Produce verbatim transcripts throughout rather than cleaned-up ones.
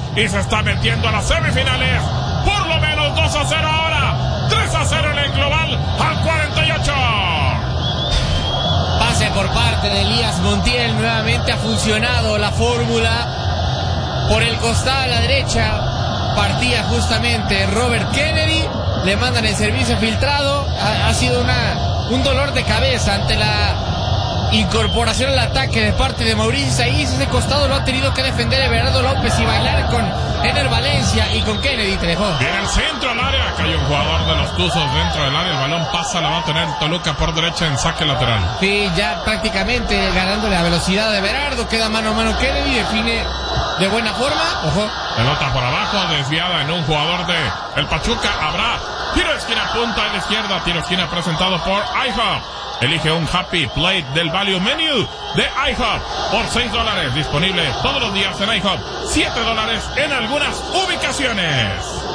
y se está metiendo a las semifinales. Por lo menos dos a cero ahora. tres a cero en el global al cuarenta y ocho. Pase por parte de Elías Montiel. Nuevamente ha funcionado la fórmula. Por el costado a la derecha partía justamente Robert Kennedy. Le mandan el servicio filtrado. Ha, ha sido una, un dolor de cabeza ante la incorporación al ataque de parte de Mauricio Saiz. Ese costado lo ha tenido que defender Everardo López y bailar con Ener Valencia y con Kennedy. Te dejó. Viene el centro al área. Que hay un jugador de los Tuzos dentro del área. El balón pasa, la va a tener Toluca por derecha en saque lateral. Sí, ya prácticamente ganándole la velocidad de Everardo. Queda mano a mano Kennedy. Define de buena forma. Ojo. Pelota por abajo, desviada en un jugador de el Pachuca. Habrá tiro de esquina, punta a la izquierda. Tiro de esquina presentado por iHop. Elige un Happy Plate del Value Menu de iHop por seis dólares. Disponible todos los días en iHop. siete dólares en algunas ubicaciones.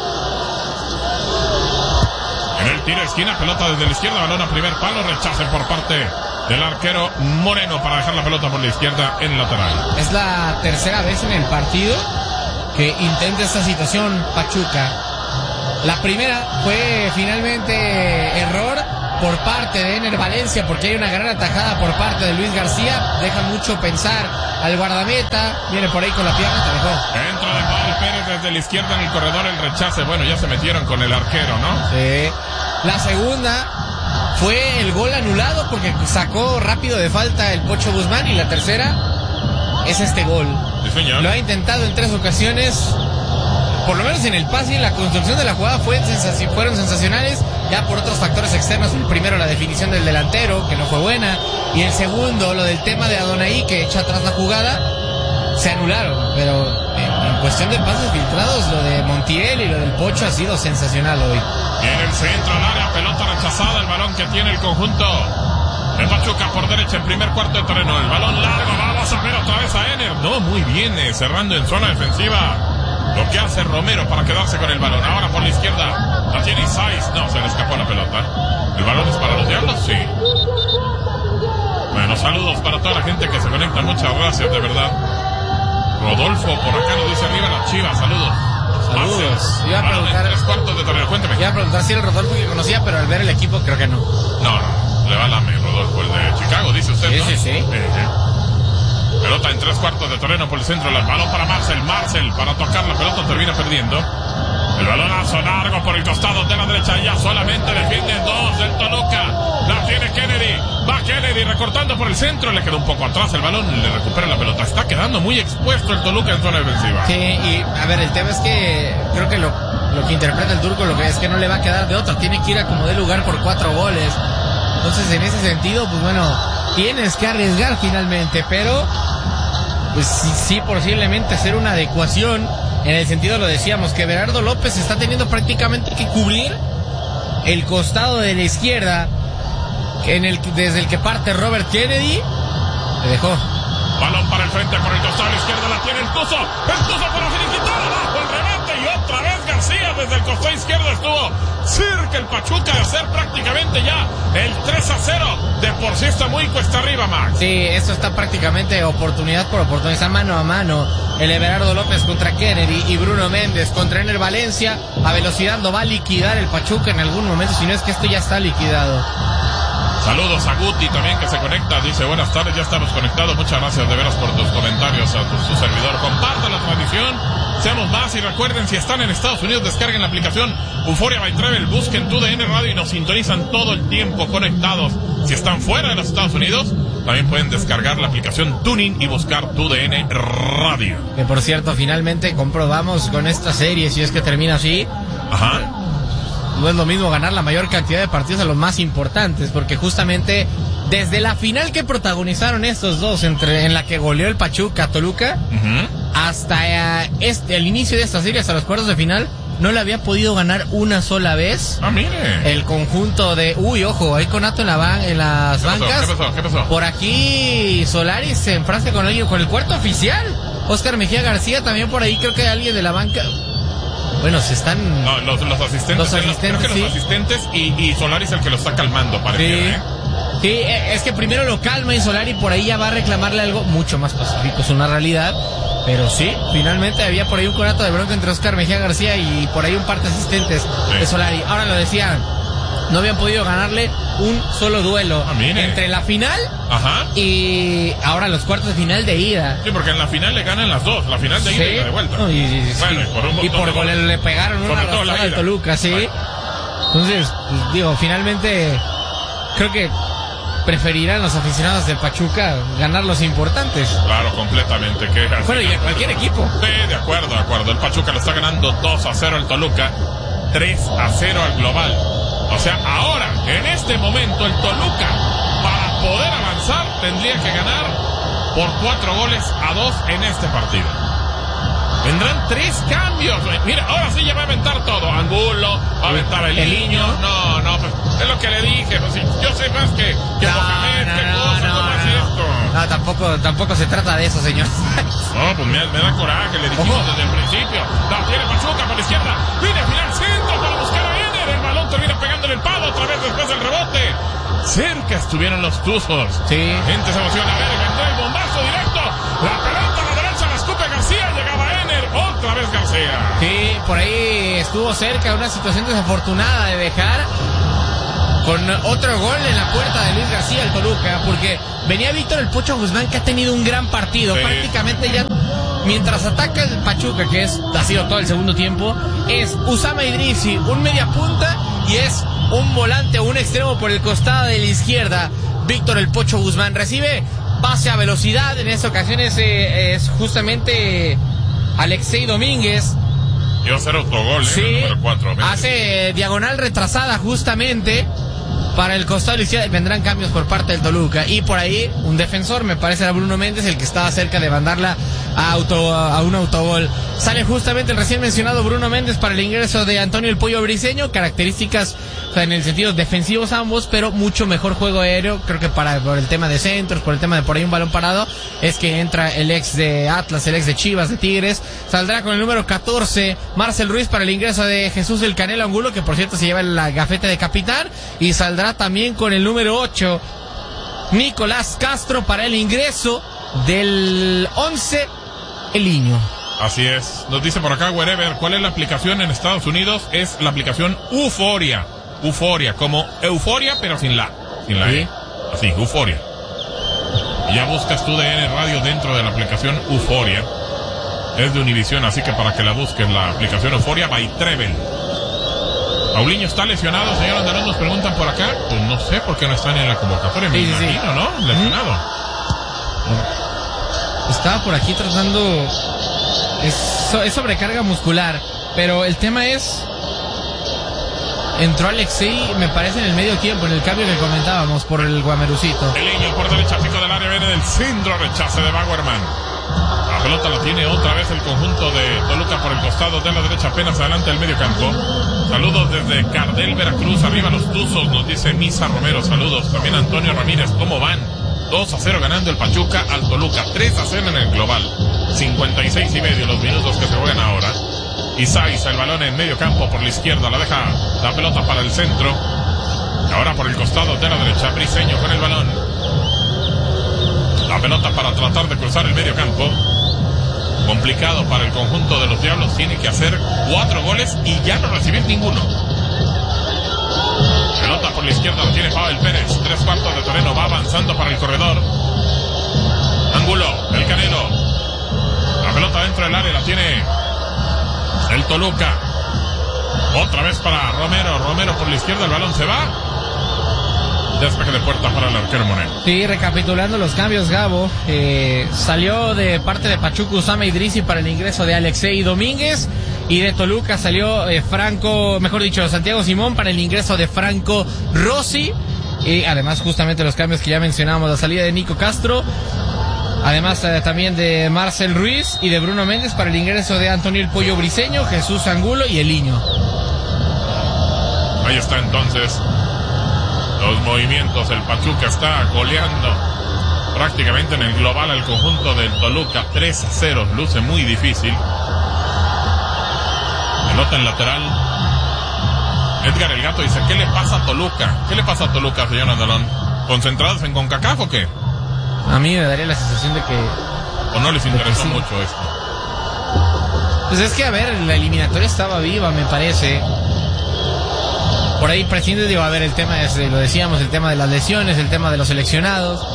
En el tiro de esquina, pelota desde la izquierda, balón a primer palo, rechace por parte del arquero Moreno para dejar la pelota por la izquierda en lateral. Es la tercera vez en el partido que intenta esta situación Pachuca. La primera fue finalmente error por parte de Ener Valencia, porque hay una gran atajada por parte de Luis García. Deja mucho pensar al guardameta. Viene por ahí con la pierna, te dejó. Dentro de Paul Pérez desde la izquierda en el corredor, el rechace. Bueno, ya se metieron con el arquero, ¿no? Sí. La segunda fue el gol anulado porque sacó rápido de falta el Pocho Guzmán. Y la tercera es este gol. Sí, señor. Lo ha intentado en tres ocasiones. Por lo menos en el pase y en la construcción de la jugada fue sensaci- fueron sensacionales. Ya por otros factores externos, el primero la definición del delantero, que no fue buena, y el segundo, lo del tema de Adonai, que echa atrás la jugada, se anularon. Pero en, en cuestión de pases filtrados, lo de Montiel y lo del Pocho ha sido sensacional hoy. Y en el centro al área, pelota rechazada, el balón que tiene el conjunto de Pachuca por derecha en primer cuarto de terreno. El balón largo, vamos a ver otra vez a Ener. No, muy bien, eh, cerrando en zona defensiva. Lo que hace Romero para quedarse con el balón. Ahora por la izquierda la tiene Saiz. No, se le escapó la pelota. ¿El balón es para los Diablos? Sí. Bueno, saludos para toda la gente que se conecta. Muchas gracias, de verdad. Rodolfo por acá nos dice arriba las Chivas. Saludos. Saludos. Iba a preguntar, tres cuartos de torneo. Cuénteme. iba a preguntar si era el Rodolfo que conocía, pero al ver el equipo creo que no. No, no. Le va la me, Rodolfo. El de Chicago, dice usted, Sí, ¿no? sí, sí. Eh, eh. Pelota en tres cuartos de terreno por el centro. El balón para Marcel. Marcel para tocar la pelota termina perdiendo. El balonazo largo por el costado de la derecha. Ya solamente defienden dos del Toluca. La tiene Kennedy. Va Kennedy recortando por el centro. Le quedó un poco atrás el balón. Le recupera la pelota. Está quedando muy expuesto el Toluca en zona defensiva. Sí, y a ver, el tema es que creo que lo, lo que interpreta el turco lo que es que no le va a quedar de otra. Tiene que ir a como de lugar por cuatro goles. Entonces, en ese sentido, pues bueno, tienes que arriesgar finalmente, pero pues sí, sí posiblemente hacer una adecuación. En el sentido, lo decíamos, que Everardo López está teniendo prácticamente que cubrir el costado de la izquierda, en el desde el que parte Robert Kennedy. Le dejó. Balón para el frente por el costado a la izquierda. La tiene el Tuzo. El Tuzo para finiquitar abajo el remate. Y otra vez García desde el costado izquierdo estuvo cerca el Pachuca de hacer prácticamente ya el tres a cero. De por sí está muy cuesta arriba, Max. Sí, esto está prácticamente oportunidad por oportunidad. Está mano a mano el Everardo López contra Kennedy y Bruno Méndez contra Ener Valencia. A velocidad lo va a liquidar el Pachuca en algún momento, si no es que esto ya está liquidado. Saludos a Guti también que se conecta. Dice buenas tardes, ya estamos conectados. Muchas gracias de veras por tus comentarios a tu, tu servidor. Compartan la transmisión, seamos más y recuerden, si están en Estados Unidos, descarguen la aplicación Euforia by Travel, busquen tu D N Radio y nos sintonizan todo el tiempo conectados. Si están fuera de los Estados Unidos, también pueden descargar la aplicación Tuning y buscar tu D N Radio. Que por cierto, finalmente comprobamos con esta serie, si es que termina así. Ajá. No es lo mismo ganar la mayor cantidad de partidos a los más importantes, porque justamente desde la final que protagonizaron estos dos, entre en la que goleó el Pachuca a Toluca, uh-huh, hasta uh, este, el inicio de esta serie, hasta los cuartos de final, no le había podido ganar una sola vez. Ah, mire. El conjunto de... Uy, ojo, hay conato en, la ban en las ¿Qué bancas. pasó? ¿Qué pasó? ¿Qué pasó? Por aquí Solari se enfrasca con alguien, con el cuarto oficial. Oscar Mejía García también por ahí, creo que hay alguien de la banca... Bueno, se están... No, los, los asistentes. Los asistentes, creo que sí. los asistentes y, y Solari es el que lo está calmando, parece. Sí. ¿eh? Sí, es que primero lo calma y Solari por ahí ya va a reclamarle algo mucho más pacífico, es una realidad. Pero sí, finalmente había por ahí un conato de bronca entre Oscar Mejía García y por ahí un par de asistentes sí. de Solari. Ahora lo decían, no habían podido ganarle un solo duelo ah, entre la final Ajá. y ahora los cuartos de final de ida. Sí, porque en la final le ganan las dos, la final de ida sí. y la de vuelta. No, y, y, bueno, sí. y por, un y por gol le pegaron una razón al Toluca, sí. Bueno. Entonces, pues, digo, finalmente creo que preferirán los aficionados del Pachuca ganar los importantes. Claro, completamente. Que bueno, y a cualquier equipo. Sí, de acuerdo, de acuerdo. El Pachuca lo está ganando dos a cero al Toluca, tres a cero al global. O sea, ahora, en este momento, el Toluca, para poder avanzar, tendría que ganar por cuatro goles a dos en este partido. Vendrán tres cambios. Mira, ahora sí ya va a aventar todo. Angulo, va a aventar el, el niño. No, no, pues, es lo que le dije. Pues, yo sé más que, que no, Mohamed, no, que no, cosa, no, ¿cómo es no, esto? No, tampoco, tampoco se trata de eso, señor. No, pues me, me da coraje, le dijimos Ojo. desde el principio. La tiene Pachuca por la izquierda. Viene final centro para buscar a Ener. El balón termina pegándole el palo otra vez después del rebote. Cerca estuvieron los Tuzos. Sí. La gente se emociona. A ver, vendrá el bombazo directo. La pelota a la derecha la escupe García. Llegaba Ener. Otra vez García. Sí, por ahí estuvo cerca. Una situación desafortunada de dejar con otro gol en la puerta de Luis García el Toluca. Porque venía Víctor el Pocho Guzmán, que ha tenido un gran partido. Sí. Prácticamente ya, mientras ataca el Pachuca, que es ha sido todo el segundo tiempo, es Usama Idrisi, un media punta, y es un volante o un extremo por el costado de la izquierda. Víctor el Pocho Guzmán recibe pase a velocidad. En esta ocasión es, eh, es justamente Alexei Domínguez. Iba a hacer otro gol, sí, ¿eh? El número cuatro. Hace diagonal retrasada justamente para el costado de la izquierda. Vendrán cambios por parte del Toluca. Y por ahí un defensor, me parece era Bruno Méndez, el que estaba cerca de mandarla a, auto, a un autogol. Sale justamente el recién mencionado Bruno Méndez para el ingreso de Antonio el Pollo Briseño. Características, o sea, en el sentido defensivos ambos, pero mucho mejor juego aéreo. Creo que para por el tema de centros, por el tema de por ahí un balón parado, es que entra el ex de Atlas, el ex de Chivas, de Tigres. Saldrá con el número catorce Marcel Ruiz para el ingreso de Jesús del Canelo Angulo, que por cierto se lleva la gafeta de capitán. Y saldrá también con el número ocho Nicolás Castro para el ingreso del once el niño. Así es. Nos dice por acá Wherever, ¿cuál es la aplicación en Estados Unidos? Es la aplicación Euforia. Euforia, como Euforia, pero sin la. Sin la ¿Sí? E. Así, Euforia. Ya buscas tu D N Radio dentro de la aplicación Euforia. Es de Univision, así que para que la busques, la aplicación Euforia by Trevel. Paulinho está lesionado, señor Andalón, nos preguntan por acá. Pues no sé por qué no están en la convocatoria, me sí, imagino, sí. ¿no? Lesionado. ¿Mm? Estaba por aquí tratando... Es, es sobrecarga muscular, pero el tema es... Entró Alexei, me parece, en el medio tiempo, en el cambio que comentábamos por el Guamerucito. El niño por derecha, pico del área, viene del centro, rechace de Bauerman. La pelota la tiene otra vez el conjunto de Toluca por el costado de la derecha, apenas adelante del medio campo. Saludos desde Cardel, Veracruz, arriba los Tuzos, nos dice Misa Romero, saludos. También Antonio Ramírez, ¿cómo van? dos a cero ganando el Pachuca al Toluca, tres a cero en el global. cincuenta y seis y medio los minutos que se juegan ahora. Isaiza, el balón en medio campo por la izquierda, la deja la pelota para el centro. Ahora por el costado de la derecha, Briseño con el balón. La pelota para tratar de cruzar el medio campo. Complicado para el conjunto de los Diablos, tiene que hacer cuatro goles y ya no recibir ninguno. Pelota por la izquierda, la tiene Pavel Pérez, tres cuartos de terreno, va avanzando para el corredor. Angulo, el Canelo. La pelota dentro del área, la tiene el Toluca. Otra vez para Romero, Romero por la izquierda, el balón se va. Despeje de puerta para el arquero Moreno. Sí, recapitulando los cambios, Gabo, eh, salió de parte de Pachuca Usama Idrisi para el ingreso de Alexei Domínguez, y de Toluca salió eh, Franco, mejor dicho, Santiago Simón para el ingreso de Franco Rossi, y además justamente los cambios que ya mencionábamos, la salida de Nico Castro, además eh, también de Marcel Ruiz y de Bruno Méndez para el ingreso de Antonio el Pollo Briseño, Jesús Angulo y el Niño. Ahí está entonces los movimientos. El Pachuca está goleando prácticamente en el global al conjunto del Toluca, tres a cero, luce muy difícil. Pelota en lateral. Edgar el Gato dice, ¿qué le pasa a Toluca? ¿Qué le pasa a Toluca, señor Andalón? ¿Concentrados en CONCACAF o qué? A mí me daría la sensación de que... ¿O no les interesó sí. mucho esto? Pues es que, a ver, la eliminatoria estaba viva, me parece. Por ahí prescinde, digo, a ver, el tema es, lo decíamos, el tema de las lesiones, el tema de los seleccionados.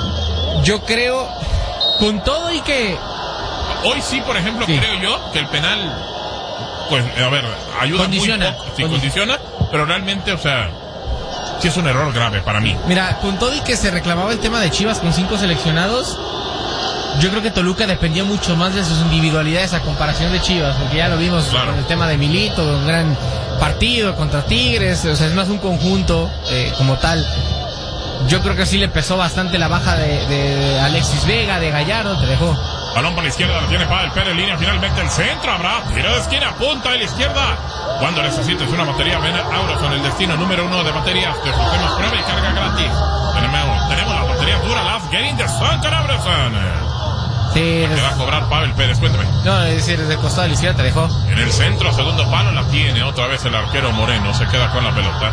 Yo creo, con todo y que... Hoy sí, por ejemplo, sí. creo yo que el penal, pues, a ver, ayuda condiciona, muy poco, sí, condiciona, pero realmente, o sea, sí es un error grave para mí. Mira, con todo y que se reclamaba el tema de Chivas con cinco seleccionados, yo creo que Toluca dependía mucho más de sus individualidades a comparación de Chivas, porque ya lo vimos claro. con el tema de Milito, un gran partido contra Tigres, o sea, es más un conjunto eh, como tal. Yo creo que sí le pesó bastante la baja de, de Alexis Vega, de Gallardo, te dejó. Balón por la izquierda, lo tiene Pavel Pérez, línea finalmente el centro, habrá tiro de esquina, punta de la izquierda. Cuando necesites una batería, ven a Auroson, el destino número uno de baterías. Te ofrecemos prueba y carga gratis. Tenemos, tenemos las baterías Duralast Getting the Sun con Auroson. Sí, te va a cobrar Pavel Pérez, cuéntame. No, es decir, desde el costado de la izquierda te dejó. En el centro, segundo palo, la tiene otra vez el arquero Moreno, se queda con la pelota.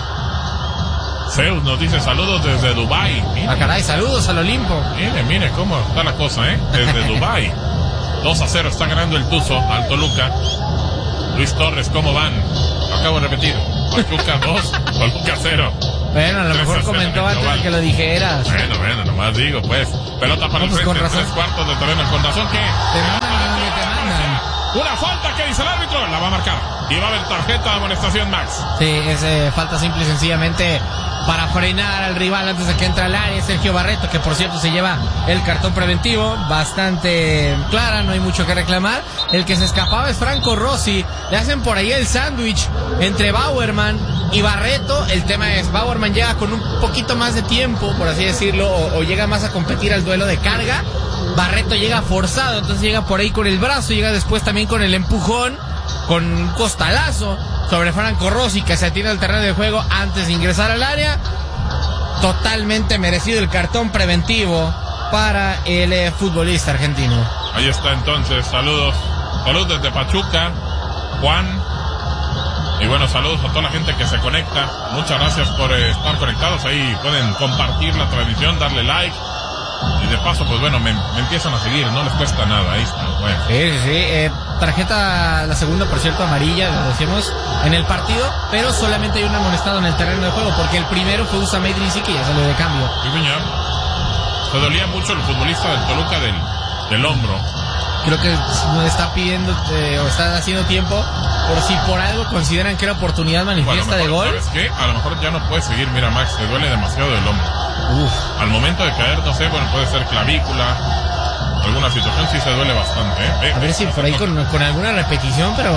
Zeus nos dice saludos desde Dubái. Mire. Ah, caray, saludos al Olimpo. Mire, mire cómo está la cosa, ¿eh? Desde Dubái. dos a cero está ganando el Tuzo al Toluca. Luis Torres, ¿cómo van? Lo acabo de repetir. Pachuca dos, Toluca cero. Bueno, a lo mejor comentó antes de que lo dijeras. Bueno, bueno, nomás digo, pues. Pelota para no, el pues frente, tres cuartos de terreno. ¿Con razón qué? Te mandan donde te mandan. Una falta que dice el árbitro, la va a marcar. Y va a haber tarjeta de amonestación, Max. Sí, es eh, falta simple y sencillamente para frenar al rival antes de que entre al área. Sergio Barreto, que por cierto se lleva el cartón preventivo, bastante clara, no hay mucho que reclamar. El que se escapaba es Franco Rossi. Le hacen por ahí el sándwich entre Bauerman y Barreto. El tema es, Bauerman llega con un poquito más de tiempo, por así decirlo, o, o llega más a competir al duelo de carga. Barreto llega forzado, entonces llega por ahí con el brazo, llega después también con el empujón, con un costalazo sobre Franco Rossi, que se atiende al terreno de juego antes de ingresar al área. Totalmente merecido el cartón preventivo para el eh, futbolista argentino. Ahí está entonces, saludos, saludos desde Pachuca, Juan. Y bueno, saludos a toda la gente que se conecta. Muchas gracias por eh, estar conectados. Ahí pueden compartir la transmisión, darle like. Y de paso, pues bueno, me, me empiezan a seguir, no les cuesta nada, ahí está, bueno. Sí, sí, sí, eh, tarjeta, la segunda, por cierto, amarilla, lo decíamos, en el partido, pero solamente hay un amonestado en el terreno de juego, porque el primero fue Usameh Idrissi, que ya salió de cambio. Sí, señor. Se dolía mucho el futbolista del Toluca del, del hombro. Creo que está pidiendo, eh, o está haciendo tiempo, por si por algo consideran que era oportunidad manifiesta bueno, mejor, de gol. ¿Sabes qué? A lo mejor ya no puede seguir, mira Max, te duele demasiado el hombro. Uf. Al momento de caer, no sé, bueno, puede ser clavícula, alguna situación sí se duele bastante, ¿eh? eh a ver si por ahí con, con alguna repetición, pero...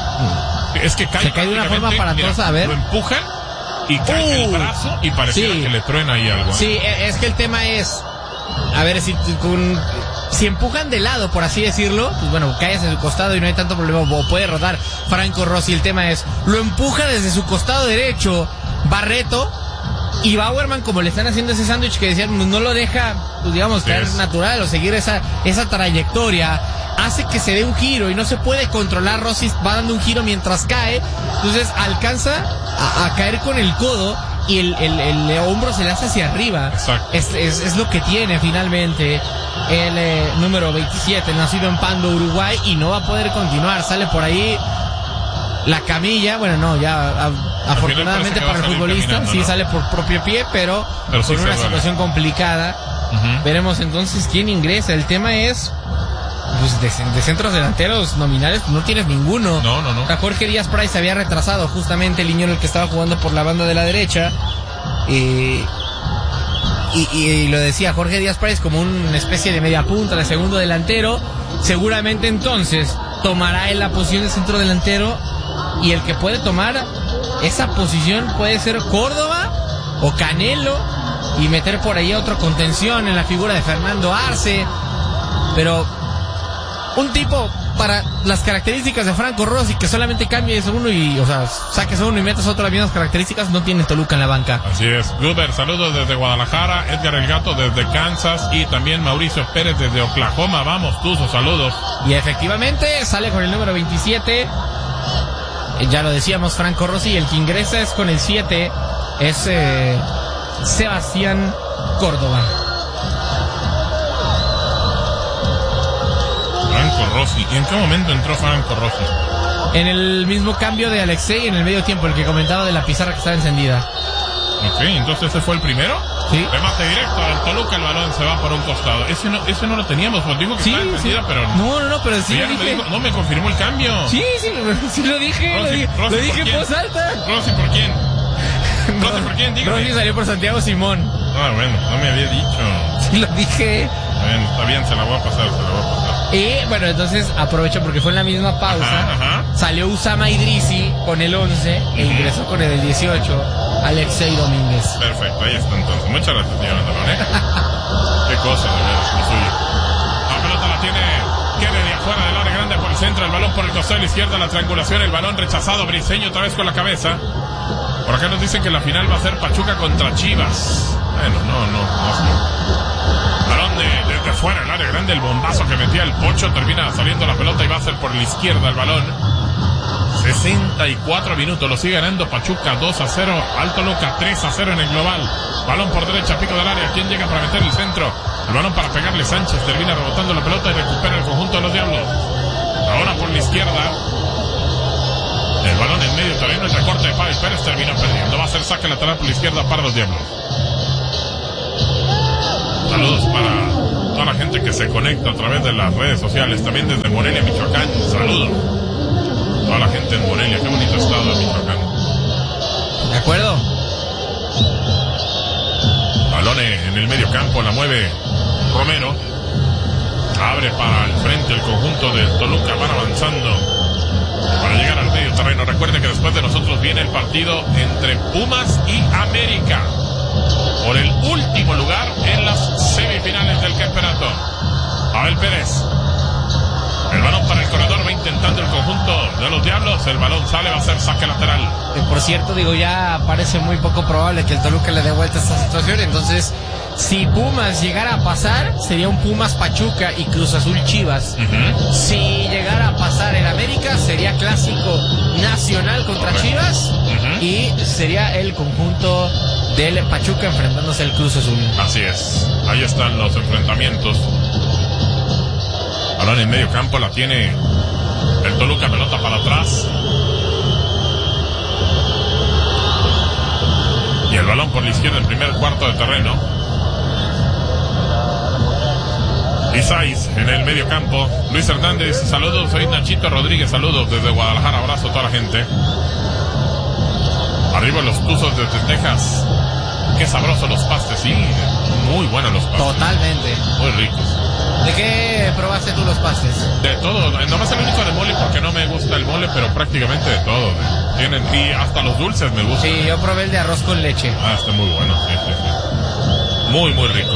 Es que cae, se cae de una forma aparatosa, a ver. Lo empujan y cae uh, el brazo y pareciera sí. que le truena ahí algo. ¿eh? Sí, es que el tema es... A ver, si con... Si empujan de lado, por así decirlo, pues bueno, cae hacia su costado y no hay tanto problema, o puede rodar Franco Rossi. El tema es, lo empuja desde su costado derecho Barreto, y Bauerman, como le están haciendo ese sándwich que decían, no lo deja, pues digamos, caer yes. natural o seguir esa, esa trayectoria, hace que se dé un giro y no se puede controlar. Rossi va dando un giro mientras cae, entonces alcanza a, a caer con el codo y el, el, el hombro se le hace hacia arriba. Es, es, es lo que tiene finalmente el eh, número veintisiete, nacido en Pando, Uruguay, y no va a poder continuar. Sale por ahí la camilla, bueno, no, ya a, afortunadamente para el futbolista, sí, ¿no? Sale por propio pie, pero, pero sí con una situación complicada. Uh-huh. Veremos entonces quién ingresa. El tema es, pues de, de centros delanteros nominales no tienes ninguno. No, no, no. O sea, Jorge Díaz Price había retrasado justamente el Iñón, el que estaba jugando por la banda de la derecha. Eh, y, y, y lo decía Jorge Díaz Price como una especie de media punta, de segundo delantero. Seguramente entonces tomará en la posición de centro delantero, y el que puede tomar esa posición puede ser Córdoba o Canelo, y meter por ahí otro contención en la figura de Fernando Arce. Pero un tipo para las características de Franco Rossi, que solamente cambies uno y, o sea, saques uno y metas otro las mismas características, no tiene Toluca en la banca. Así es. Gruber, saludos desde Guadalajara, Edgar El Gato desde Kansas, y también Mauricio Pérez desde Oklahoma. Vamos, Tuzo, saludos. Y efectivamente sale con el número veintisiete, ya lo decíamos, Franco Rossi, y el que ingresa es con el siete, es eh, Sebastián Córdoba. Franco Franco Rossi. ¿Y en qué momento entró Franco Rossi? En el mismo cambio de Alexei en el medio tiempo, el que comentaba de la pizarra que estaba encendida. Ok, entonces ese fue el primero. Sí. Remate directo al Toluca, el balón se va por un costado. Ese no, ese no lo teníamos, pues dijo que Sí, estaba encendida, sí. pero No, no, no, pero sí ya lo no, me dije. dijo- no me confirmó el cambio. Sí, sí, lo- sí lo dije, Rossi, lo dije, Rossi, lo ¿por dije en quién? voz alta. Rossi, ¿por quién? Rossi, ¿por quién? Dígame. Rossi salió por Santiago Simón. Ah, bueno, no me había dicho. Sí lo dije. Bueno, está bien, se la voy a pasar, se la voy a pasar. Y bueno, entonces aprovecho porque fue en la misma pausa. Ajá, ajá. Salió Usama Idrisi con el once e ingresó con el dieciocho, Alexei Domínguez. Perfecto, ahí está entonces. Muchas gracias, señor Andalón, ¿eh? Qué cosa, de veras, lo suyo. La pelota la tiene Kennedy afuera del área grande por el centro, el balón por el costado izquierdo, la triangulación, el balón rechazado, Briseño otra vez con la cabeza. Por acá nos dicen que la final va a ser Pachuca contra Chivas. Bueno, no, no, no. no. Balón de, desde afuera, el área grande, el bombazo que metía el Pocho, termina saliendo la pelota y va a ser por la izquierda el balón. sesenta y cuatro minutos, lo sigue ganando Pachuca dos a cero, Alto Toluca tres a cero en el global. Balón por derecha, pico del área, ¿quién llega para meter el centro? El balón para pegarle Sánchez, termina rebotando la pelota y recupera el conjunto de los Diablos. Ahora por la izquierda, el balón en medio terreno, el recorte de Pavel Pérez termina perdiendo. Va a ser saque lateral por la izquierda para los Diablos. Saludos para toda la gente que se conecta a través de las redes sociales, también desde Morelia, Michoacán. Saludos. Toda la gente en Morelia, qué bonito estado de Michoacán. ¿De acuerdo? Balón en el medio campo, la mueve Romero. Abre para el frente el conjunto de Toluca, van avanzando para llegar al medio terreno. Recuerde que después de nosotros viene el partido entre Pumas y América por el último lugar en las semifinales del campeonato. Pavel Pérez. El balón para el corredor, va intentando el conjunto de los Diablos. El balón sale, va a ser saque lateral. Que por cierto, digo, ya parece muy poco probable que el Toluca le dé vuelta a esta situación. Entonces, si Pumas llegara a pasar, sería un Pumas Pachuca y Cruz Azul Chivas. Uh-huh. Si llegara a pasar el América, sería clásico nacional contra Correcto. Chivas. Uh-huh. Y sería el conjunto del Pachuca enfrentándose al Cruz Azul. Así es, ahí están los enfrentamientos. Balón en medio campo, la tiene el Toluca, pelota para atrás. Y el balón por la izquierda, el primer cuarto de terreno. Isais en el medio campo. Luis Hernández, saludos. Soy Nachito Rodríguez, saludos desde Guadalajara. Abrazo a toda la gente. Arriba los Tuzos desde Texas. Qué sabrosos los pastes, sí. Muy buenos los pastes. Totalmente. Muy ricos. ¿De qué probaste tú los pastes? De todo, nomás el único de mole porque no me gusta el mole, pero prácticamente de todo. Tienen, y hasta los dulces me gustan. Sí, yo probé el de arroz con leche. Ah, está muy bueno, sí, sí, sí. Muy, muy rico.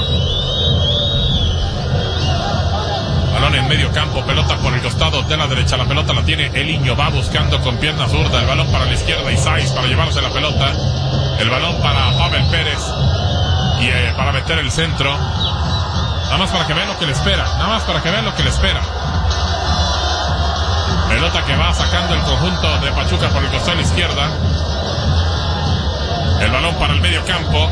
Balón en medio campo, pelota por el costado de la derecha. La pelota la tiene Eliño, va buscando con pierna zurda. El balón para la izquierda, Isais para llevarse la pelota. El balón para Pavel Pérez. Y eh, para meter el centro. Nada más para que vean lo que le espera. Nada más para que vean lo que le espera. Pelota que va sacando el conjunto de Pachuca por el costado a la izquierda. El balón para el medio campo.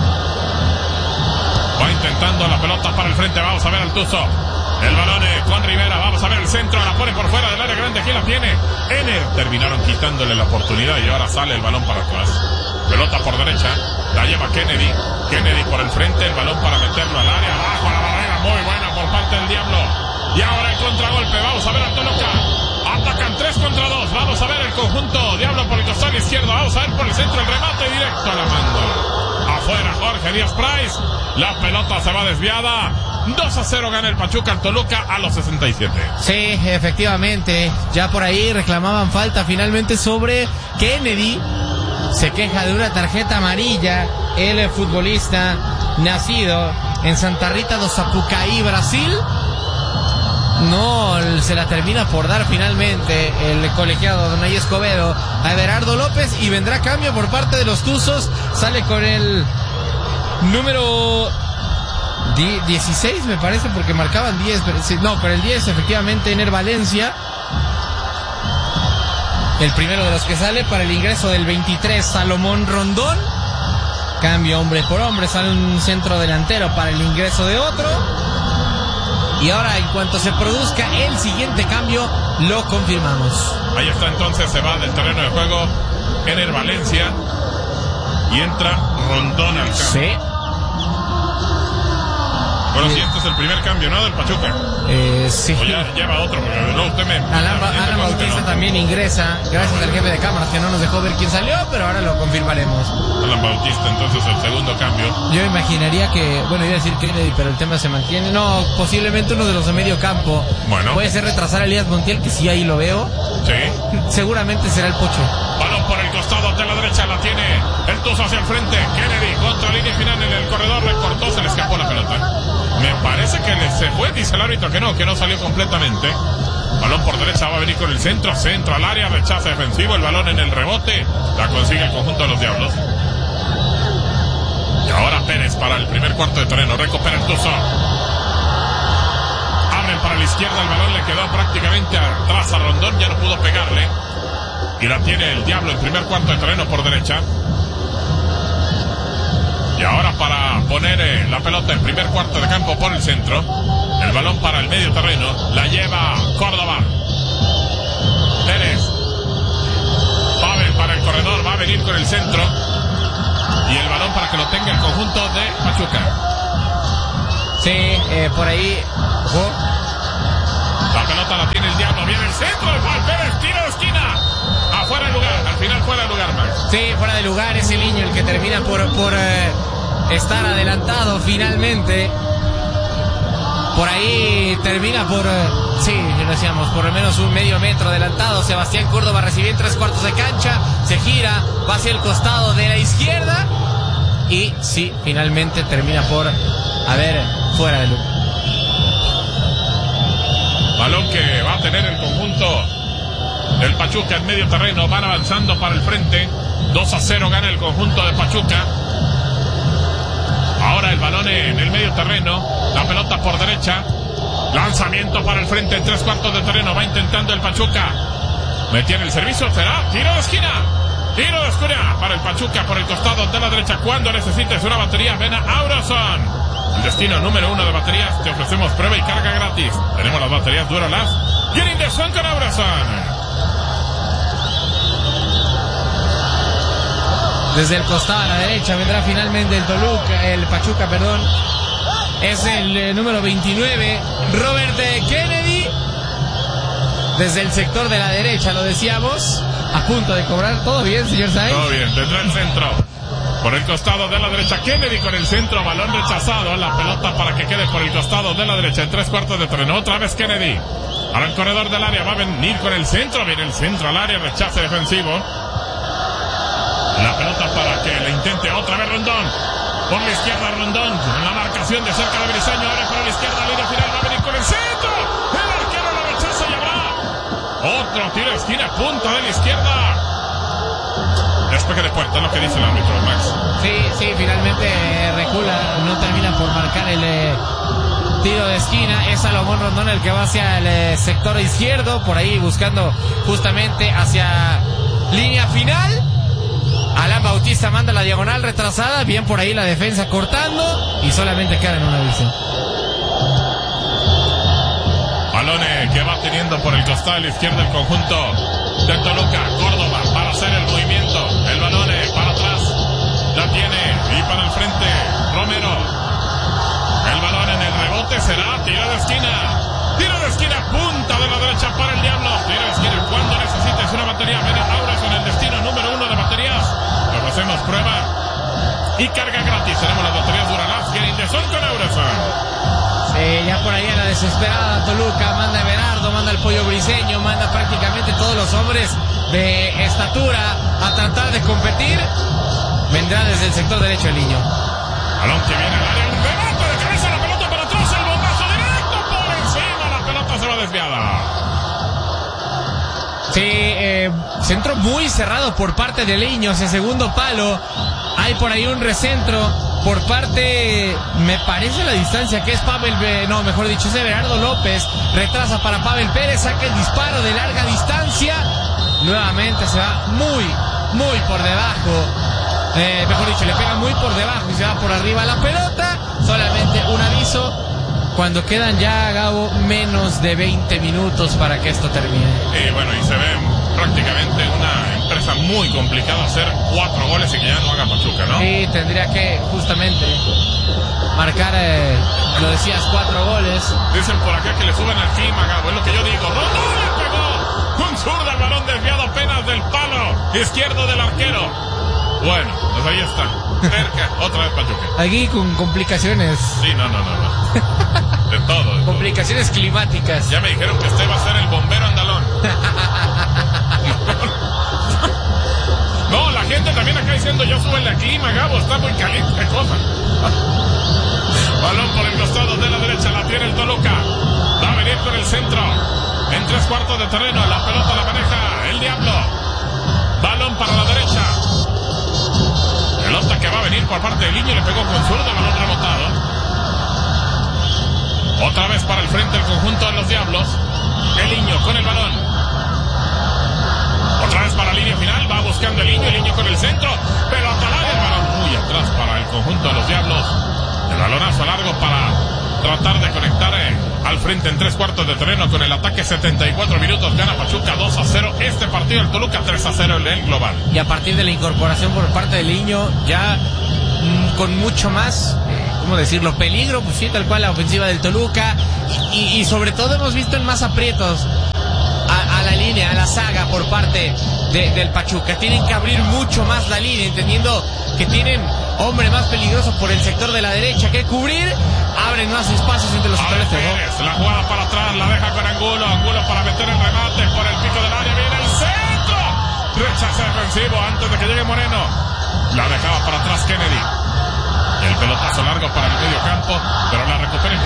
Va intentando la pelota para el frente. Vamos a ver al Tuzo. El balón eh, con Rivera. Vamos a ver el centro. La pone por fuera del área grande. ¿Quién la tiene? Ener. Terminaron quitándole la oportunidad y ahora sale el balón para atrás. Pelota por derecha. La lleva Kennedy. Kennedy por el frente. El balón para meterlo al área. Abajo a la barrera. Muy buena por parte del Diablo. Y ahora el contragolpe. Vamos a ver al Toluca. Atacan tres contra dos. Vamos a ver el conjunto Diablo por el costado izquierdo. Vamos a ver por el centro el remate directo a la manda. Afuera Jorge Díaz Price. La pelota se va desviada. dos a cero gana el Pachuca al Toluca a los sesenta y siete. Sí, efectivamente. Ya por ahí reclamaban falta finalmente sobre Kennedy. Se queja de una tarjeta amarilla. El futbolista nacido en Santa Rita do Sapucaí, Brasil. No se la termina por dar finalmente el colegiado Donay Escobedo a Everardo López y vendrá cambio por parte de los Tuzos. Sale con el número dieciséis, me parece, porque marcaban diez. Pero, no, pero el diez efectivamente Ener Valencia. El primero de los que sale para el ingreso del veintitrés, Salomón Rondón. Cambio hombre por hombre, sale un centro delantero para el ingreso de otro. Y ahora, en cuanto se produzca el siguiente cambio, lo confirmamos. Ahí está, entonces se va del terreno de juego Ener Valencia y entra Rondón al campo. Sí. Bueno, sí, este es el primer cambio, ¿no? Del Pachuca. Eh, sí. O ya lleva otro, porque luego usted me... Alan, me Alan Bautista ¿no? también ingresa, gracias al jefe de cámaras que no nos dejó ver quién salió, pero ahora lo confirmaremos. Alan Bautista, entonces el segundo cambio. Yo imaginaría que, bueno, iba a decir Kennedy, pero el tema se mantiene. No, posiblemente uno de los de medio campo. Bueno. Puede ser retrasar a Elías Montiel, que sí, ahí lo veo. Sí. Seguramente será el Pocho. Balón por el costado de la derecha, la tiene el Tuzo hacia el frente. Kennedy contra línea final en el corredor, le cortó, se le escapó la pelota. Me parece que le se fue, dice el árbitro que no, que no salió completamente. Balón por derecha, va a venir con el centro, centro al área, rechaza defensivo, el balón en el rebote, la consigue el conjunto de los Diablos. Y ahora Pérez para el primer cuarto de terreno, recupera el Tuzo. Abren para la izquierda, el balón le quedó prácticamente atrás a Rondón, ya no pudo pegarle. Y la tiene el Diablo en primer cuarto de terreno por derecha. Y ahora para poner eh, la pelota en primer cuarto de campo por el centro. El balón para el medio terreno. La lleva Córdoba. Pérez. Pavel para el corredor. Va a venir con el centro. Y el balón para que lo tenga el conjunto de Pachuca. Sí, eh, por ahí. Oh. La pelota la tiene el Diablo. Viene el centro de Juan Pérez. Tiro de esquina. Afuera de lugar. Al final fuera de lugar, Max. Sí, fuera de lugar. Es el niño el que termina por... por eh... estar adelantado finalmente. Por ahí termina por, eh, sí, ya lo decíamos, por lo menos un medio metro adelantado. Sebastián Córdoba recibe en tres cuartos de cancha, se gira, va hacia el costado de la izquierda y sí, finalmente termina por, a ver, fuera de lugar. Balón que va a tener el conjunto del Pachuca en medio terreno. Van avanzando para el frente. dos a cero gana el conjunto de Pachuca. Ahora el balón en el medio terreno. La pelota por derecha. Lanzamiento para el frente en tres cuartos de terreno. Va intentando el Pachuca. Metiene el servicio. Será tiro de esquina. Tiro de esquina para el Pachuca por el costado de la derecha. Cuando necesites una batería, ven a Auroson. El destino número uno de baterías. Te ofrecemos prueba y carga gratis. Tenemos las baterías Duralast. Get in the zone con Auroson. Desde el costado a la derecha vendrá finalmente el Toluca, el Pachuca, perdón. Es el eh, número veintinueve, Robert Kennedy. Desde el sector de la derecha, lo decíamos. A punto de cobrar. ¿Todo bien, señor Sainz? Todo bien, tendrá el centro. Por el costado de la derecha, Kennedy con el centro, balón rechazado. La pelota para que quede por el costado de la derecha en tres cuartos de terreno. Otra vez Kennedy. Ahora el corredor del área va a venir con el centro. Viene el centro al área, rechace defensivo. La pelota para que le intente otra vez Rondón. Por la izquierda Rondón. En la marcación de cerca de Briseño. Ahora para la izquierda, línea final. Va a venir con el centro. El arquero lo rechaza y habrá otro tiro de esquina. Punta de la izquierda. Despeje de puerta, es lo que dice el árbitro, Max. Sí, sí, finalmente eh, recula. No termina por marcar el eh, tiro de esquina. Es Salomón Rondón el que va hacia el eh, sector izquierdo. Por ahí buscando justamente hacia línea final. Alan Bautista manda la diagonal retrasada. Bien por ahí la defensa cortando. Y solamente queda en una visión. Balone que va teniendo por el costado de la izquierda el conjunto de Toluca. Córdoba para hacer el movimiento. El balón para atrás. La tiene. Y para el frente Romero. El balón en el rebote será tiro de esquina. Tiro de esquina. Punta de la derecha para el Diablo. Tiro de esquina. Cuando necesites una batería, ven a Auras en el destino número uno de baterías. Hacemos prueba y carga gratis. Tenemos las baterías Duralast. Get in the zone con Auroson. Sí, ya por ahí a la desesperada Toluca. Manda a Everardo, manda al Pollo Briseño, manda prácticamente todos los hombres de estatura a tratar de competir. Vendrá desde el sector derecho el niño. Balón que viene al área. Un remate de cabeza, la pelota para atrás. El bombazo directo por encima. La pelota se va desviada. Sí, eh, centro muy cerrado por parte de Liño, ese segundo palo. Hay por ahí un recentro por parte, me parece la distancia que es Pavel, no, mejor dicho, es Everardo López. Retrasa para Pavel Pérez, saca el disparo de larga distancia. Nuevamente se va muy, muy por debajo. Eh, mejor dicho, le pega muy por debajo y se va por arriba la pelota. Solamente un aviso cuando quedan ya, Gabo, menos de veinte minutos para que esto termine. Y bueno, y se ve prácticamente una empresa muy complicada hacer cuatro goles y que ya no haga Pachuca, ¿no? Sí, tendría que justamente marcar, eh, lo decías, cuatro goles. Dicen por acá que le suben al clima, Gabo, es lo que yo digo. ¡Rondón le pegó! Con zurda el balón desviado apenas del palo izquierdo del arquero. Bueno, pues ahí está. Cerca, otra vez Pachuca. Aquí con complicaciones. Sí, no, no, no, no. De todo. De complicaciones todo. climáticas. Ya me dijeron que usted va a ser el bombero andalón. No, la gente también acá diciendo yo subo el clima, Gabo, está muy caliente, qué cosa. Balón por el costado de la derecha, la tiene el Toluca. Va a venir con el centro. En tres cuartos de terreno, la pelota la maneja el Diablo. Balón para la derecha. Pelota que va a venir por parte del Niño, le pegó con zurdo, balón rebotado. Otra vez para el frente el conjunto de los Diablos. El Niño con el balón. Otra vez para la línea final, va buscando el Niño, el Niño con el centro. Pelota al área, el balón muy atrás para el conjunto de los Diablos. El balonazo largo para tratar de conectar eh, al frente en tres cuartos de terreno con el ataque. Setenta y cuatro minutos, gana Pachuca dos a cero este partido, el Toluca tres a cero en el global. Y a partir de la incorporación por parte del Niño, ya mmm, con mucho más, eh, ¿cómo decirlo? Peligro, pues sí, tal cual la ofensiva del Toluca. Y, y, y sobre todo hemos visto en más aprietos a, a la línea, a la saga por parte de, del Pachuca. Tienen que abrir mucho más la línea, entendiendo que tienen hombre más peligroso por el sector de la derecha que cubrir. Abren más espacios entre los sectores. La jugada para atrás, la deja con Angulo. Angulo para meter el remate por el pico del área. Viene el centro. Rechace defensivo antes de que llegue Moreno. La dejaba para atrás Kennedy. El pelotazo largo para el medio campo, pero la recupera.